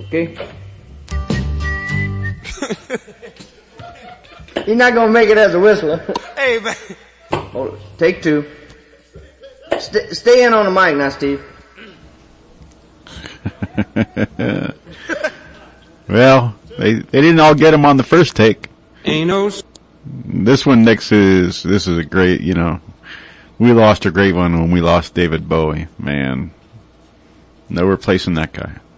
Okay? You're not gonna make it as a whistler. Hey, man. Hold it. Take two. Stay in on the mic now, Steve. Well, they didn't all get him on the first take. Anos. This one next this is a great, we lost a great one when we lost David Bowie. Man, no replacing that guy.